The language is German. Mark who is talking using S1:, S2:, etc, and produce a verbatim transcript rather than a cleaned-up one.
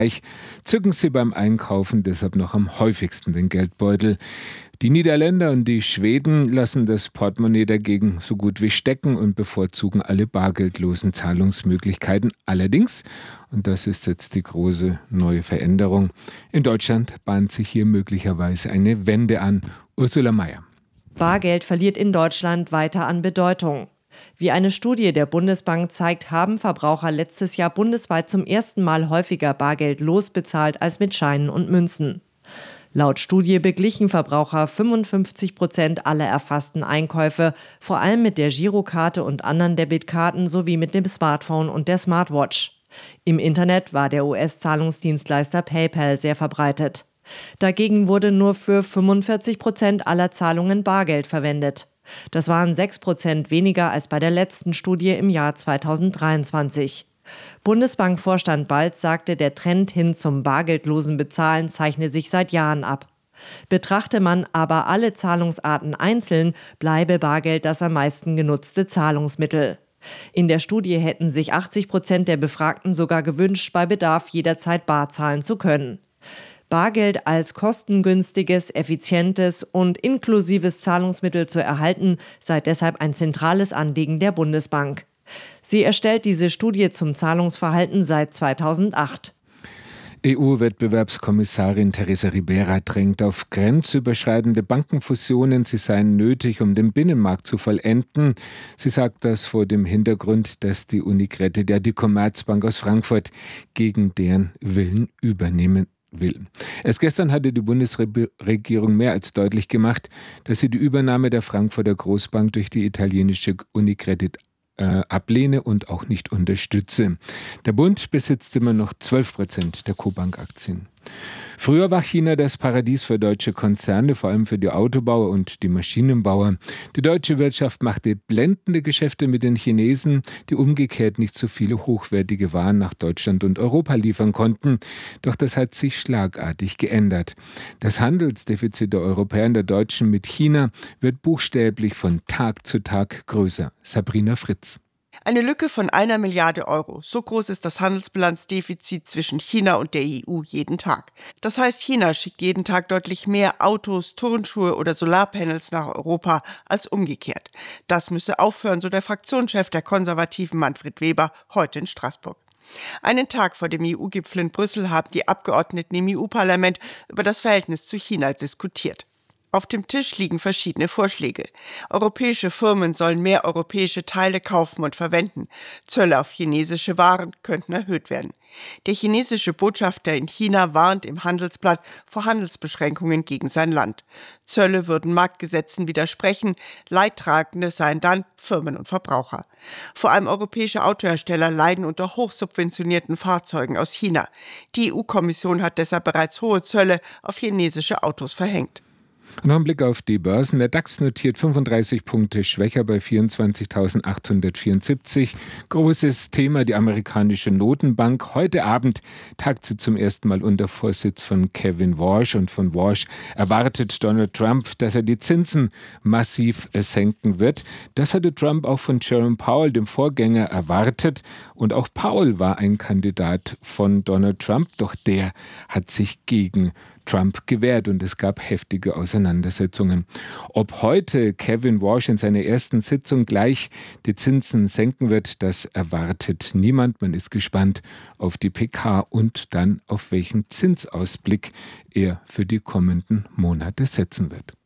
S1: zücken sie beim Einkaufen deshalb noch am häufigsten den Geldbeutel. Die Niederländer und die Schweden lassen das Portemonnaie dagegen so gut wie stecken und bevorzugen alle bargeldlosen Zahlungsmöglichkeiten. Allerdings, und das ist jetzt die große neue Veränderung, in Deutschland bahnt sich hier möglicherweise eine Wende an. Ursula Mayer.
S2: Bargeld verliert in Deutschland weiter an Bedeutung. Wie eine Studie der Bundesbank zeigt, haben Verbraucher letztes Jahr bundesweit zum ersten Mal häufiger Bargeld losbezahlt als mit Scheinen und Münzen. Laut Studie beglichen Verbraucher fünfundfünfzig Prozent aller erfassten Einkäufe, vor allem mit der Girokarte und anderen Debitkarten sowie mit dem Smartphone und der Smartwatch. Im Internet war der U S-Zahlungsdienstleister PayPal sehr verbreitet. Dagegen wurde nur für fünfundvierzig Prozent aller Zahlungen Bargeld verwendet. Das waren sechs Prozent weniger als bei der letzten Studie im Jahr zweitausenddreiundzwanzig. Bundesbankvorstand Balz sagte, der Trend hin zum bargeldlosen Bezahlen zeichne sich seit Jahren ab. Betrachte man aber alle Zahlungsarten einzeln, bleibe Bargeld das am meisten genutzte Zahlungsmittel. In der Studie hätten sich achtzig Prozent der Befragten sogar gewünscht, bei Bedarf jederzeit bar zahlen zu können. Bargeld als kostengünstiges, effizientes und inklusives Zahlungsmittel zu erhalten, sei deshalb ein zentrales Anliegen der Bundesbank. Sie erstellt diese Studie zum Zahlungsverhalten seit zweitausendacht.
S1: E U-Wettbewerbskommissarin Teresa Ribera drängt auf grenzüberschreitende Bankenfusionen. Sie seien nötig, um den Binnenmarkt zu vollenden. Sie sagt das vor dem Hintergrund, dass die UniCredit, ja die Commerzbank aus Frankfurt, gegen deren Willen übernehmen will. Erst gestern hatte die Bundesregierung mehr als deutlich gemacht, dass sie die Übernahme der Frankfurter Großbank durch die italienische UniCredit äh, ablehne und auch nicht unterstütze. Der Bund besitzt immer noch zwölf Prozent der Cobank-Aktien. Früher war China das Paradies für deutsche Konzerne, vor allem für die Autobauer und die Maschinenbauer. Die deutsche Wirtschaft machte blendende Geschäfte mit den Chinesen, die umgekehrt nicht so viele hochwertige Waren nach Deutschland und Europa liefern konnten. Doch das hat sich schlagartig geändert. Das Handelsdefizit der Europäer und der Deutschen mit China wird buchstäblich von Tag zu Tag größer. Sabrina Fritz.
S3: Eine Lücke von einer Milliarde Euro. So groß ist das Handelsbilanzdefizit zwischen China und der E U jeden Tag. Das heißt, China schickt jeden Tag deutlich mehr Autos, Turnschuhe oder Solarpanels nach Europa als umgekehrt. Das müsse aufhören, so der Fraktionschef der Konservativen Manfred Weber heute in Straßburg. Einen Tag vor dem E U-Gipfel in Brüssel haben die Abgeordneten im E U-Parlament über das Verhältnis zu China diskutiert. Auf dem Tisch liegen verschiedene Vorschläge. Europäische Firmen sollen mehr europäische Teile kaufen und verwenden. Zölle auf chinesische Waren könnten erhöht werden. Der chinesische Botschafter in China warnt im Handelsblatt vor Handelsbeschränkungen gegen sein Land. Zölle würden Marktgesetzen widersprechen, Leidtragende seien dann Firmen und Verbraucher. Vor allem europäische Autohersteller leiden unter hochsubventionierten Fahrzeugen aus China. Die E U-Kommission hat deshalb bereits hohe Zölle auf chinesische Autos verhängt.
S1: Noch ein Blick auf die Börsen. Der DAX notiert fünfunddreißig Punkte schwächer bei vierundzwanzigtausendachthundertvierundsiebzig. Großes Thema die amerikanische Notenbank. Heute Abend tagt sie zum ersten Mal unter Vorsitz von Kevin Warsh. Und von Warsh erwartet Donald Trump, dass er die Zinsen massiv senken wird. Das hatte Trump auch von Jerome Powell, dem Vorgänger, erwartet. Und auch Powell war ein Kandidat von Donald Trump. Doch der hat sich gegen Trump gewährt und es gab heftige Auseinandersetzungen. Ob heute Kevin Warsh in seiner ersten Sitzung gleich die Zinsen senken wird, das erwartet niemand. Man ist gespannt auf die P K und dann auf welchen Zinsausblick er für die kommenden Monate setzen wird.